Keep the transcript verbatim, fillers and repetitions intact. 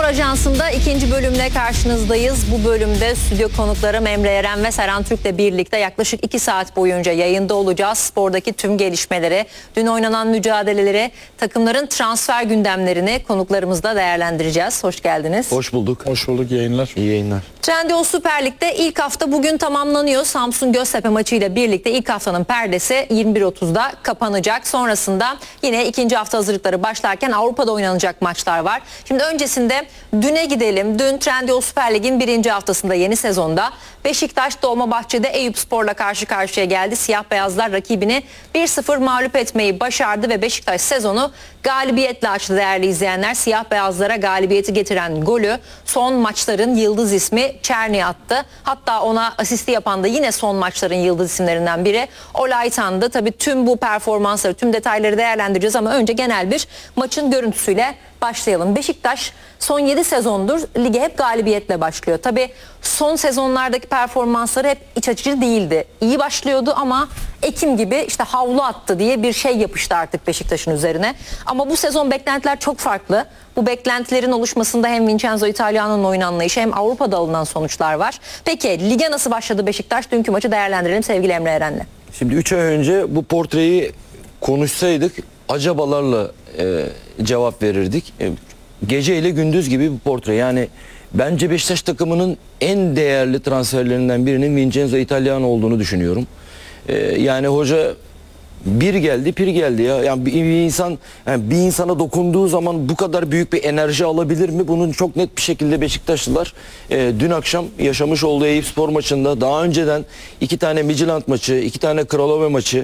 Ajansı'nda ikinci bölümle karşınızdayız. Bu bölümde stüdyo konuklarım Emre Eren ve Serhan Türk'le birlikte yaklaşık iki saat boyunca yayında olacağız. Spordaki tüm gelişmeleri, dün oynanan mücadeleleri, takımların transfer gündemlerini konuklarımızla değerlendireceğiz. Hoş geldiniz. Hoş bulduk. Hoş bulduk, yayınlar. İyi yayınlar. Trendyol Süper Lig'de ilk hafta bugün tamamlanıyor. Samsun Göztepe maçıyla birlikte ilk haftanın perdesi yirmi bir otuzda kapanacak. Sonrasında yine ikinci hafta hazırlıkları başlarken Avrupa'da oynanacak maçlar var. Şimdi öncesinde düne gidelim. Dün Trendyol Süper Lig'in birinci haftasında yeni sezonda Beşiktaş Dolmabahçe'de Eyüpspor'la karşı karşıya geldi. Siyah beyazlar rakibini bir sıfır mağlup etmeyi başardı ve Beşiktaş sezonu galibiyetle açtı değerli izleyenler. Siyah beyazlara galibiyeti getiren golü son maçların yıldız ismi Çerni attı. Hatta ona asisti yapan da yine son maçların yıldız isimlerinden biri Olaytan'dı. Tabii tüm bu performansları, tüm detayları değerlendireceğiz ama önce genel bir maçın görüntüsüyle başlayalım. Beşiktaş son yedi sezondur lige hep galibiyetle başlıyor. Tabii son sezonlardaki performansları hep iç açıcı değildi. İyi başlıyordu ama Ekim gibi işte havlu attı diye bir şey yapıştı artık Beşiktaş'ın üzerine. Ama bu sezon beklentiler çok farklı. Bu beklentilerin oluşmasında hem Vincenzo Italiano'nun oyun anlayışı hem Avrupa'da alınan sonuçlar var. Peki lige nasıl başladı Beşiktaş? Dünkü maçı değerlendirelim sevgili Emre Eren'le. Şimdi üç ay önce bu portreyi konuşsaydık acabalarla e, cevap verirdik. E, gece ile gündüz gibi bir portre. Yani bence Beşiktaş takımının en değerli transferlerinden birinin Vincenzo Italiano olduğunu düşünüyorum. E, yani hoca bir geldi, pir geldi ya. Yani bir, bir insan yani bir insana dokunduğu zaman bu kadar büyük bir enerji alabilir mi? Bunun çok net bir şekilde Beşiktaşlılar e, dün akşam yaşamış olduğu Eyüpspor maçında daha önceden iki tane Midtjylland maçı, iki tane Kralove maçı